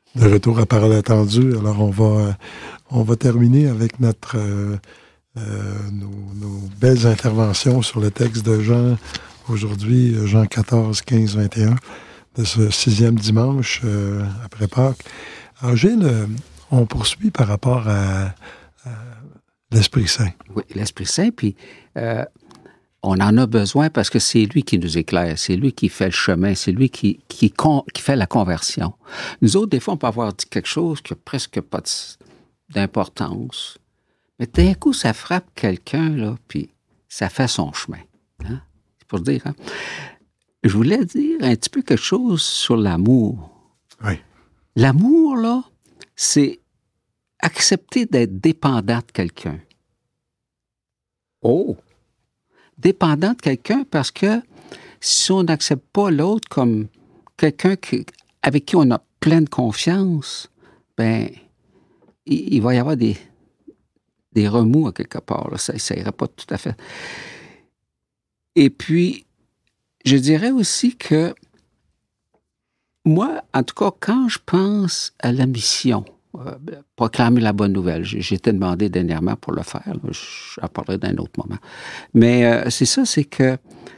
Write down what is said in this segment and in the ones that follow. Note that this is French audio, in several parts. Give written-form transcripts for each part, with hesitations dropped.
De retour à Parole attendue. Alors, on va terminer avec nos belles interventions sur le texte de Jean, aujourd'hui, Jean 14, 15, 21, de ce 6e dimanche après Pâques. Alors, Gilles, on poursuit par rapport à l'Esprit Saint. Oui, l'Esprit Saint, puis on en a besoin parce que c'est lui qui nous éclaire, c'est lui qui fait le chemin, c'est lui qui fait la conversion. Nous autres, des fois, on peut avoir dit quelque chose qui n'a presque pas d'importance, mais d'un coup, ça frappe quelqu'un, là, puis ça fait son chemin. Hein? C'est pour dire, hein? Je voulais dire un petit peu quelque chose sur l'amour. Oui. L'amour, là, c'est accepter d'être dépendant de quelqu'un. Oh! Dépendant de quelqu'un parce que si on n'accepte pas l'autre comme quelqu'un avec qui on a pleine confiance, ben il va y avoir des remous à quelque part. Là. Ça ira pas tout à fait. Et puis, je dirais aussi que moi, en tout cas, quand je pense à la mission, proclamer la bonne nouvelle. J'ai été demandé dernièrement pour le faire. Là. J'en parlerai d'un autre moment. Mais c'est ça, c'est que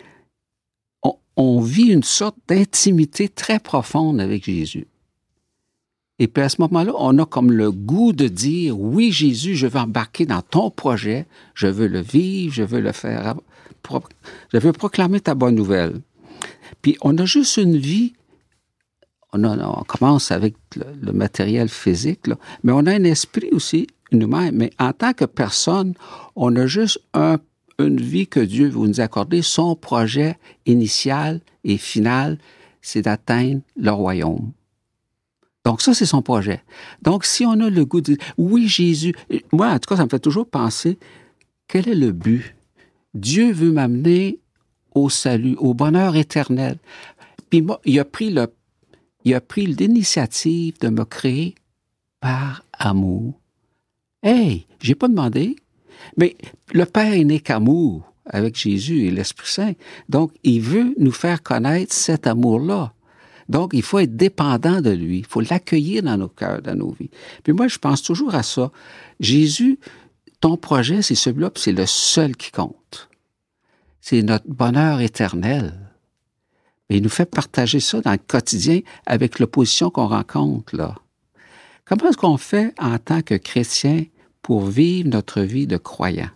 on vit une sorte d'intimité très profonde avec Jésus. Et puis à ce moment-là, on a comme le goût de dire, oui, Jésus, je veux embarquer dans ton projet, je veux le vivre, je veux le faire, je veux proclamer ta bonne nouvelle. Puis on a juste une vie. On commence avec le matériel physique, là, mais on a un esprit aussi nous-mêmes. Mais en tant que personne, on a juste une vie que Dieu veut nous accorder. Son projet initial et final, c'est d'atteindre le royaume. Donc ça, c'est son projet. Donc si on a le goût de dire, oui, Jésus, moi, en tout cas, ça me fait toujours penser, quel est le but? Dieu veut m'amener au salut, au bonheur éternel. Puis moi, il a pris l'initiative de me créer par amour. Hey, j'ai pas demandé, mais le Père est né qu'amour avec Jésus et l'Esprit Saint. Donc, il veut nous faire connaître cet amour-là. Donc, il faut être dépendant de lui. Il faut l'accueillir dans nos cœurs, dans nos vies. Puis moi, je pense toujours à ça. Jésus, ton projet, c'est celui-là, puis c'est le seul qui compte. C'est notre bonheur éternel. Et il nous fait partager ça dans le quotidien avec l'opposition qu'on rencontre, là. Comment est-ce qu'on fait en tant que chrétien pour vivre notre vie de croyant?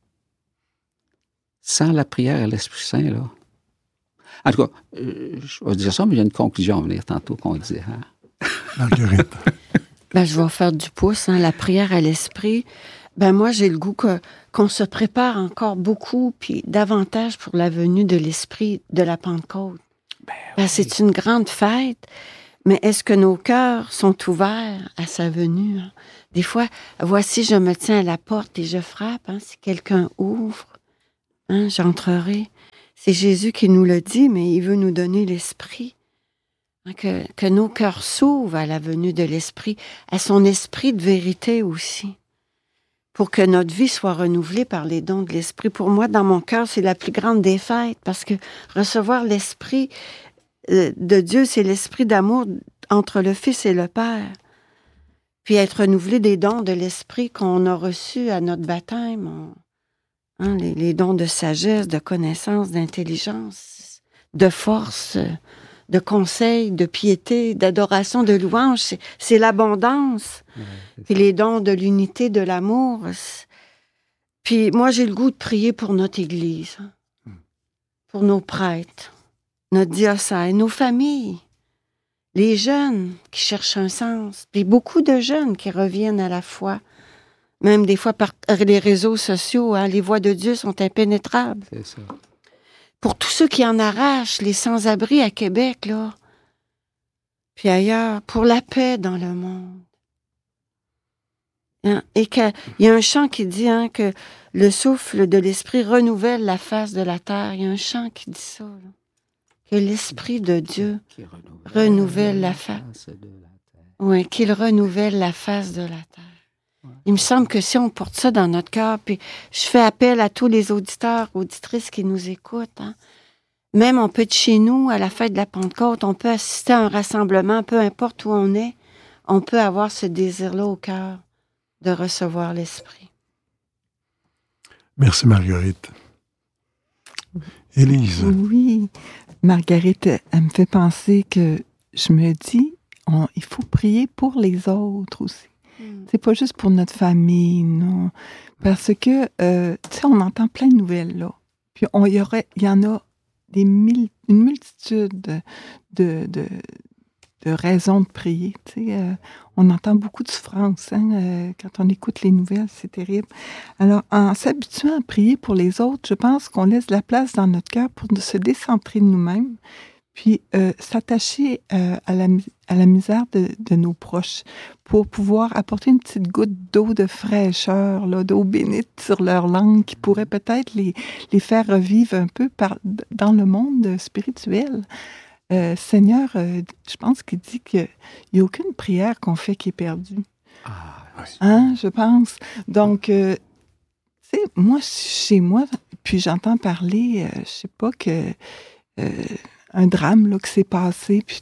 Sans la prière à l'Esprit Saint, là. En tout cas, je vais dire ça, mais il y a une conclusion à venir tantôt qu'on disait. Hein? Marguerite. Je vais faire du pouce, hein, la prière à l'Esprit. Moi, j'ai le goût qu'on se prépare encore beaucoup, puis davantage pour la venue de l'Esprit de la Pentecôte. Oui. C'est une grande fête, mais est-ce que nos cœurs sont ouverts à sa venue? Hein? Des fois, voici, je me tiens à la porte et je frappe. Hein? Si quelqu'un ouvre, hein, j'entrerai. C'est Jésus qui nous le dit, mais il veut nous donner l'Esprit. Hein? Que nos cœurs s'ouvrent à la venue de l'Esprit, à son Esprit de vérité aussi, pour que notre vie soit renouvelée par les dons de l'Esprit. Pour moi, dans mon cœur, c'est la plus grande des fêtes, parce que recevoir l'Esprit de Dieu, c'est l'Esprit d'amour entre le Fils et le Père. Puis être renouvelé des dons de l'Esprit qu'on a reçus à notre baptême. Hein, les dons de sagesse, de connaissance, d'intelligence, de force, de conseil, de piété, d'adoration, de louange. C'est l'abondance. Puis les dons de l'unité, de l'amour. Puis moi, j'ai le goût de prier pour notre Église, hein, pour nos prêtres, notre diocèse, nos familles, les jeunes qui cherchent un sens, puis beaucoup de jeunes qui reviennent à la foi, même des fois par les réseaux sociaux, hein, les voies de Dieu sont impénétrables. C'est ça. Pour tous ceux qui en arrachent, les sans-abri à Québec, là, puis ailleurs, pour la paix dans le monde. Hein, et qu'il y a un chant qui dit hein, que le souffle de l'Esprit renouvelle la face de la terre. Il y a un chant qui dit ça, là. Que l'Esprit de Dieu renouvelle la face de la terre. Oui, qu'il renouvelle la face de la terre. Ouais. Il me semble que si on porte ça dans notre cœur, puis je fais appel à tous les auditeurs, auditrices qui nous écoutent, hein. Même on peut être chez nous, à la fête de la Pentecôte, on peut assister à un rassemblement, peu importe où on est. on peut avoir ce désir-là au cœur de recevoir l'Esprit. Merci, Marguerite. Élise. Oui, Marguerite, elle me fait penser que je me dis, il faut prier pour les autres aussi. C'est pas juste pour notre famille, non. Parce que, tu sais, on entend plein de nouvelles, là. Puis il y en a une multitude de raisons de prier. Tu sais, on entend beaucoup de souffrance, hein, quand on écoute les nouvelles, c'est terrible. Alors, en s'habituant à prier pour les autres, je pense qu'on laisse de la place dans notre cœur pour se décentrer de nous-mêmes, puis s'attacher à la misère de nos proches pour pouvoir apporter une petite goutte d'eau de fraîcheur, là, d'eau bénite sur leur langue qui pourrait peut-être les faire revivre un peu dans le monde spirituel. Seigneur, je pense qu'il dit qu'il n'y a aucune prière qu'on fait qui est perdue. Ah, oui. Hein, je pense. Donc, tu sais, moi, chez moi, puis j'entends parler, je sais pas que... un drame là, qui s'est passé, puis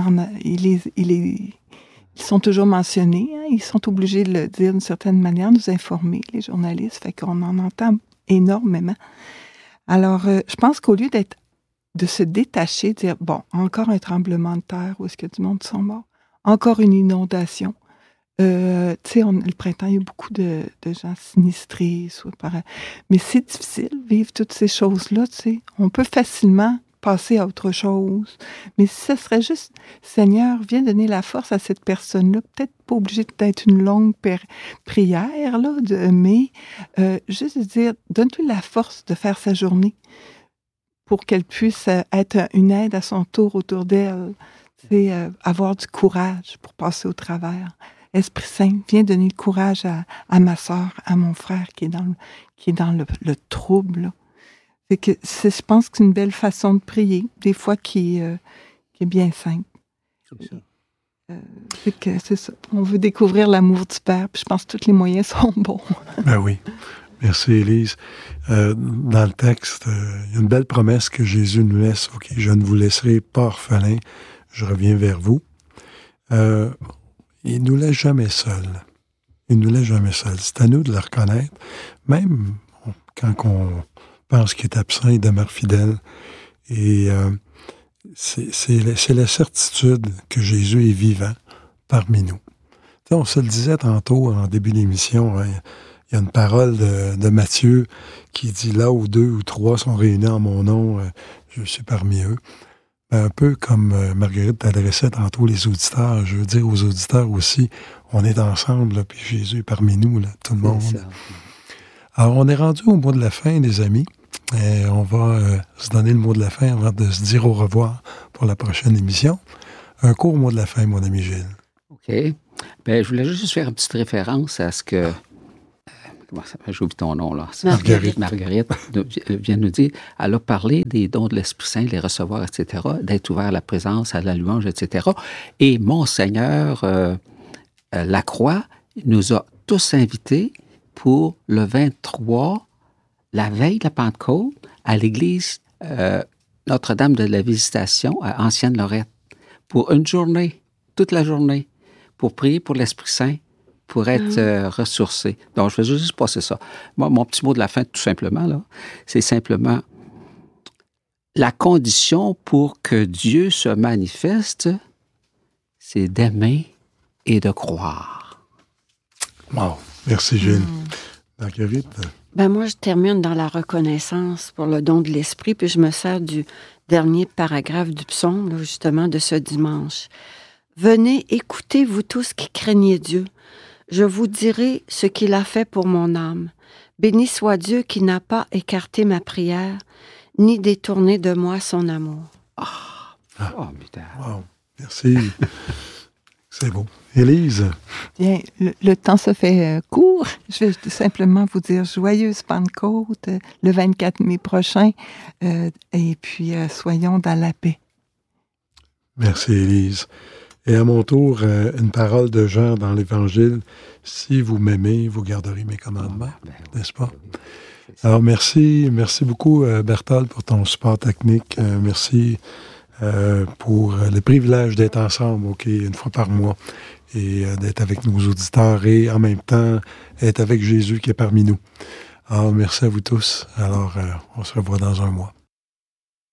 ils sont toujours mentionnés, hein, ils sont obligés de le dire d'une certaine manière, nous informer, les journalistes, fait qu'on en entend énormément. Alors, je pense qu'au lieu de se détacher, de dire, bon, encore un tremblement de terre, où est-ce que du monde sont morts, encore une inondation, tu sais, le printemps, il y a beaucoup de gens sinistrés, mais c'est difficile, vivre toutes ces choses-là, tu sais, on peut facilement passer à autre chose. Mais si ce serait juste, Seigneur, viens donner la force à cette personne-là, peut-être pas obligé d'être une longue prière, là, mais juste de dire, donne-lui la force de faire sa journée pour qu'elle puisse être une aide à son tour autour d'elle, c'est avoir du courage pour passer au travers. Esprit Saint, viens donner le courage à ma sœur, à mon frère qui est dans le trouble, là. Je pense que c'est une belle façon de prier, des fois qui est bien simple. C'est ça. On veut découvrir l'amour du Père, puis je pense que tous les moyens sont bons. Ben oui. Merci, Élise. Dans le texte, il y a une belle promesse que Jésus nous laisse. « Je ne vous laisserai pas orphelin, je reviens vers vous. » Il ne nous laisse jamais seuls. Il ne nous laisse jamais seuls. C'est à nous de le reconnaître. Même quand on pense qu'il est absent, il demeure fidèle. Et c'est la certitude que Jésus est vivant parmi nous. T'sais, on se le disait tantôt en début d'émission, hein, il y a une parole de Matthieu qui dit « Là où 2 ou 3 sont réunis en mon nom, je suis parmi eux. » Un peu comme Marguerite t'adressait tantôt les auditeurs, je veux dire aux auditeurs aussi, on est ensemble, là, puis Jésus est parmi nous, là, tout le monde. Alors, on est rendu au mot de la fin, les amis. Et on va se donner le mot de la fin avant de se dire au revoir pour la prochaine émission. Un court mot de la fin, mon ami Gilles. OK. Bien, je voulais juste faire une petite référence à ce que... j'oublie ton nom, là. Marguerite vient de nous dire, elle a parlé des dons de l'Esprit Saint, les recevoir, etc., d'être ouvert à la présence, à la louange, etc. Et Monseigneur Lacroix nous a tous invités pour le 23, la veille de la Pentecôte, à l'église Notre-Dame de la Visitation à Ancienne-Lorette, pour une journée, toute la journée, pour prier pour l'Esprit Saint, pour être ressourcé. Donc, je vais juste passer ça. Moi, mon petit mot de la fin, tout simplement, là, c'est simplement la condition pour que Dieu se manifeste, c'est d'aimer et de croire. Wow! Merci, Gilles. Marguerite? Ben moi, je termine dans la reconnaissance pour le don de l'Esprit, puis je me sers du dernier paragraphe du psaume, là, justement, de ce dimanche. « Venez, écoutez, vous tous qui craignez Dieu. Je vous dirai ce qu'il a fait pour mon âme. Béni soit Dieu qui n'a pas écarté ma prière, ni détourné de moi son amour. » Wow, merci. C'est beau. Élise? Bien, le temps se fait court. Je vais simplement vous dire joyeuse Pentecôte le 24 mai prochain. Et puis, soyons dans la paix. Merci, Élise. Et à mon tour, une parole de Jean dans l'Évangile. « Si vous m'aimez, vous garderez mes commandements. » N'est-ce pas? Alors, merci beaucoup, Berthold, pour ton support technique. Merci pour le privilège d'être ensemble, une fois par mois, et d'être avec nos auditeurs et en même temps être avec Jésus qui est parmi nous. Alors, merci à vous tous. Alors, on se revoit dans un mois.